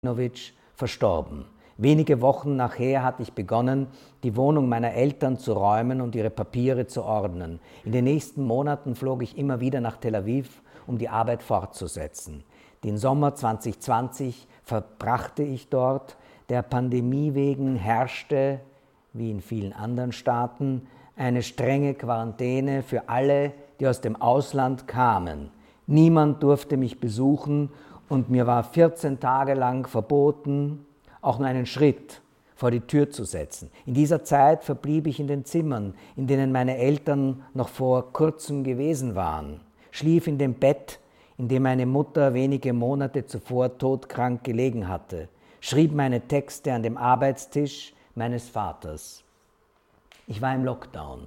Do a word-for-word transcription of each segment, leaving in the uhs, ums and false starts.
Rabinowitsch verstorben. Wenige Wochen nachher hatte ich begonnen, die Wohnung meiner Eltern zu räumen und ihre Papiere zu ordnen. In den nächsten Monaten flog ich immer wieder nach Tel Aviv, um die Arbeit fortzusetzen. Den Sommer zwanzig zwanzig verbrachte ich dort. Der Pandemie wegen herrschte, wie in vielen anderen Staaten, eine strenge Quarantäne für alle, die aus dem Ausland kamen. Niemand durfte mich besuchen und mir war vierzehn Tage lang verboten, auch nur einen Schritt vor die Tür zu setzen. In dieser Zeit verblieb ich in den Zimmern, in denen meine Eltern noch vor kurzem gewesen waren, schlief in dem Bett, in dem meine Mutter wenige Monate zuvor todkrank gelegen hatte, schrieb meine Texte an dem Arbeitstisch meines Vaters. Ich war im Lockdown,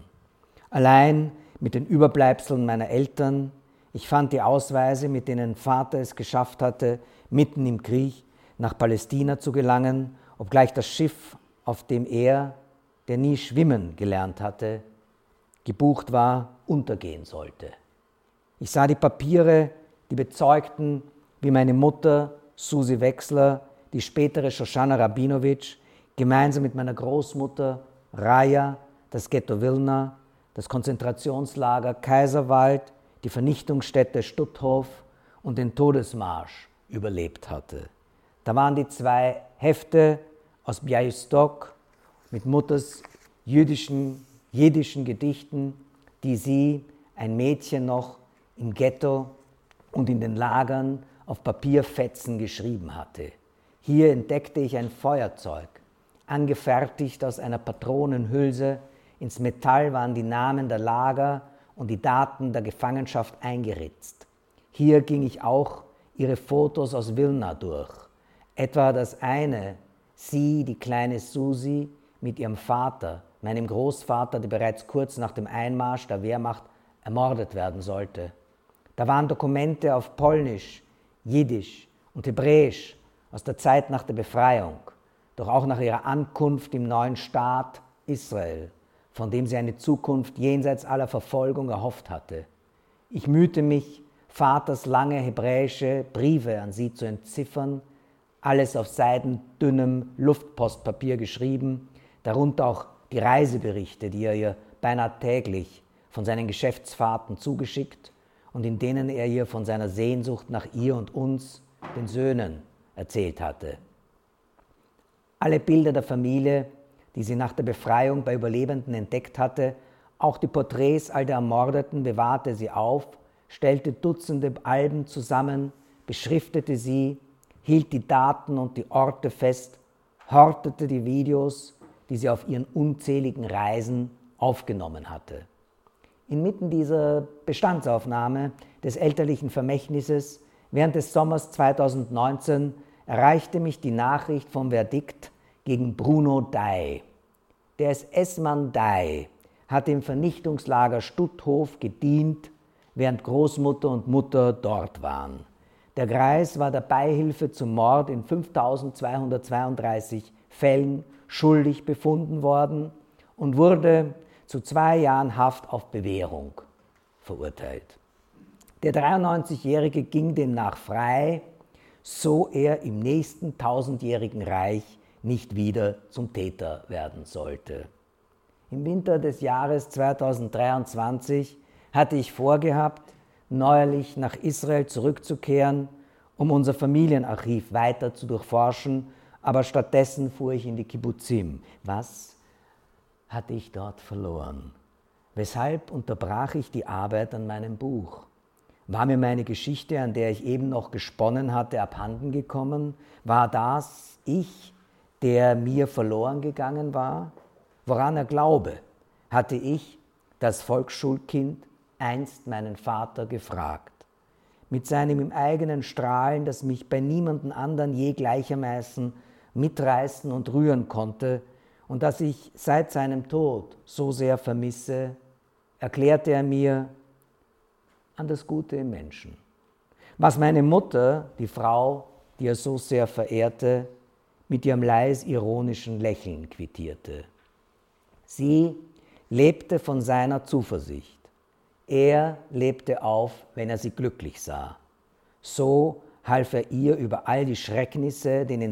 allein mit den Überbleibseln meiner Eltern. Ich fand die Ausweise, mit denen Vater es geschafft hatte, mitten im Krieg nach Palästina zu gelangen, obgleich das Schiff, auf dem er, der nie schwimmen gelernt hatte, gebucht war, untergehen sollte. Ich sah die Papiere, die bezeugten, wie meine Mutter, Susi Wechsler, die spätere Shoshana Rabinowitsch, gemeinsam mit meiner Großmutter Raya das Ghetto Wilna, das Konzentrationslager Kaiserwald, die Vernichtungsstätte Stutthof und den Todesmarsch überlebt hatte. Da waren die zwei Hefte aus Białystok mit Mutters jüdischen, jiddischen Gedichten, die sie, ein Mädchen noch, im Ghetto und in den Lagern auf Papierfetzen geschrieben hatte. Hier entdeckte ich ein Feuerzeug, angefertigt aus einer Patronenhülse. Ins Metall waren die Namen der Lager und die Daten der Gefangenschaft eingeritzt. Hier ging ich auch ihre Fotos aus Wilna durch. Etwa das eine, sie, die kleine Susi, mit ihrem Vater, meinem Großvater, der bereits kurz nach dem Einmarsch der Wehrmacht ermordet werden sollte. Da waren Dokumente auf Polnisch, Jiddisch und Hebräisch aus der Zeit nach der Befreiung, doch auch nach ihrer Ankunft im neuen Staat Israel, von dem sie eine Zukunft jenseits aller Verfolgung erhofft hatte. Ich mühte mich, Vaters lange hebräische Briefe an sie zu entziffern, alles auf seidendünnem Luftpostpapier geschrieben, darunter auch die Reiseberichte, die er ihr beinahe täglich von seinen Geschäftsfahrten zugeschickt und in denen er ihr von seiner Sehnsucht nach ihr und uns, den Söhnen, erzählt hatte. Alle Bilder der Familie, die sie nach der Befreiung bei Überlebenden entdeckt hatte, auch die Porträts all der Ermordeten bewahrte sie auf, stellte Dutzende Alben zusammen, beschriftete sie, hielt die Daten und die Orte fest, hortete die Videos, die sie auf ihren unzähligen Reisen aufgenommen hatte. Inmitten dieser Bestandsaufnahme des elterlichen Vermächtnisses während des Sommers zweitausendneunzehn erreichte mich die Nachricht vom Verdikt gegen Bruno Dai. Der S S-Mann Dai hatte im Vernichtungslager Stutthof gedient, während Großmutter und Mutter dort waren. Der Greis war der Beihilfe zum Mord in fünftausendzweihundertzweiunddreißig Fällen schuldig befunden worden und wurde zu zwei Jahren Haft auf Bewährung verurteilt. Der dreiundneunzigjährige ging demnach frei, so er im nächsten tausendjährigen Reich nicht wieder zum Täter werden sollte. Im Winter des Jahres zweitausenddreiundzwanzig hatte ich vorgehabt, neuerlich nach Israel zurückzukehren, um unser Familienarchiv weiter zu durchforschen, aber stattdessen fuhr ich in die Kibbuzim. Was hatte ich dort verloren? Weshalb unterbrach ich die Arbeit an meinem Buch? War mir meine Geschichte, an der ich eben noch gesponnen hatte, abhanden gekommen? War das ich, der mir verloren gegangen war? Woran er glaube, hatte ich, das Volksschulkind, einst meinen Vater gefragt. Mit seinem im eigenen Strahlen, das mich bei niemandem anderen je gleichermaßen mitreißen und rühren konnte und das ich seit seinem Tod so sehr vermisse, erklärte er mir an das Gute im Menschen. Was meine Mutter, die Frau, die er so sehr verehrte, mit ihrem leis ironischen Lächeln quittierte. Sie lebte von seiner Zuversicht. Er lebte auf, wenn er sie glücklich sah. So half er ihr über all die Schrecknisse, denen